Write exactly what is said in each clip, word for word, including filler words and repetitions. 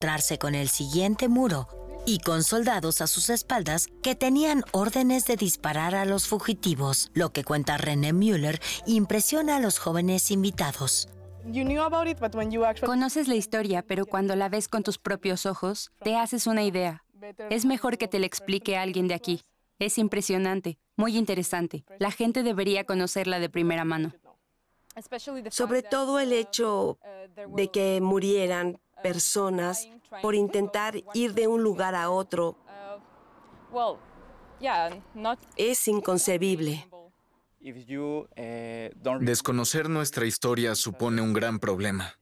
encontrarse con el siguiente muro y con soldados a sus espaldas que tenían órdenes de disparar a los fugitivos. Lo que cuenta René Müller impresiona a los jóvenes invitados. Conoces la historia, pero cuando la ves con tus propios ojos, te haces una idea. Es mejor que te la explique alguien de aquí. Es impresionante, muy interesante. La gente debería conocerla de primera mano. Sobre todo el hecho de que murieran personas por intentar ir de un lugar a otro. Es inconcebible. Desconocer nuestra historia supone un gran problema.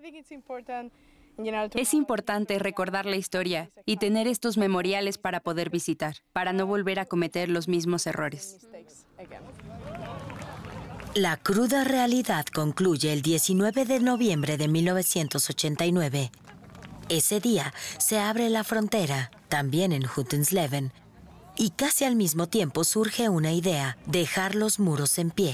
Es importante recordar la historia y tener estos memoriales para poder visitar, para no volver a cometer los mismos errores. La cruda realidad concluye el diecinueve de noviembre de mil novecientos ochenta y nueve. Ese día se abre la frontera, también en Hüttensleben, y casi al mismo tiempo surge una idea: dejar los muros en pie.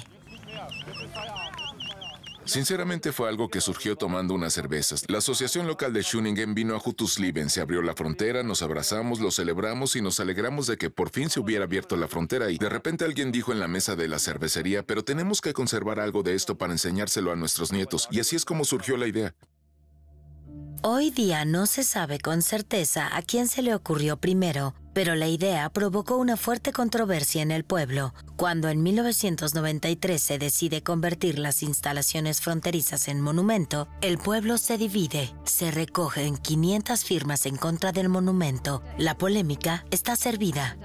Sinceramente fue algo que surgió tomando unas cervezas. La asociación local de Schöningen vino a Hüttensleben, se abrió la frontera, nos abrazamos, lo celebramos y nos alegramos de que por fin se hubiera abierto la frontera y de repente alguien dijo en la mesa de la cervecería, pero tenemos que conservar algo de esto para enseñárselo a nuestros nietos. Y así es como surgió la idea. Hoy día no se sabe con certeza a quién se le ocurrió primero, pero la idea provocó una fuerte controversia en el pueblo. Cuando en mil novecientos noventa y tres se decide convertir las instalaciones fronterizas en monumento, el pueblo se divide. Se recogen quinientas firmas en contra del monumento. La polémica está servida.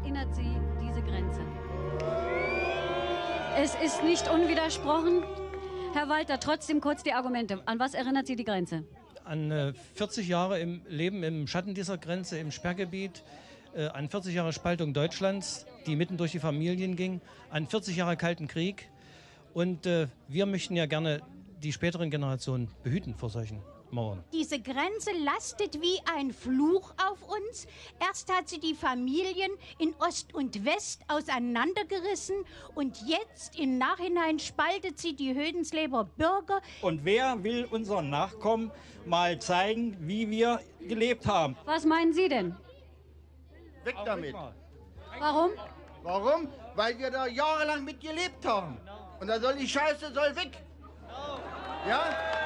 Es ist nicht unwidersprochen. Herr Walter, trotzdem kurz die Argumente. An was erinnert Sie die Grenze? An äh, vierzig Jahre im Leben im Schatten dieser Grenze, im Sperrgebiet, äh, an vierzig Jahre Spaltung Deutschlands, die mitten durch die Familien ging, an vierzig Jahre Kalten Krieg. Und äh, wir möchten ja gerne die späteren Generationen behüten vor solchen Mauern. Diese Grenze lastet wie ein Fluch auf uns. Erst hat sie die Familien in Ost und West auseinandergerissen und jetzt im Nachhinein spaltet sie die Hödensleber Bürger. Und wer will unseren Nachkommen mal zeigen, wie wir gelebt haben? Was meinen Sie denn? Weg damit. Warum? Warum? Weil wir da jahrelang mit gelebt haben. Und da soll die Scheiße soll weg. Ja?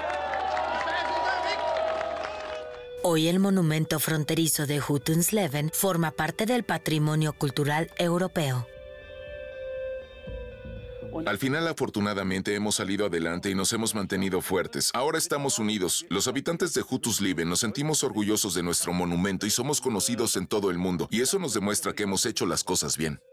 Hoy el monumento fronterizo de Hüttensleben forma parte del patrimonio cultural europeo. Al final, afortunadamente, hemos salido adelante y nos hemos mantenido fuertes. Ahora estamos unidos. Los habitantes de Hüttensleben nos sentimos orgullosos de nuestro monumento y somos conocidos en todo el mundo. Y eso nos demuestra que hemos hecho las cosas bien.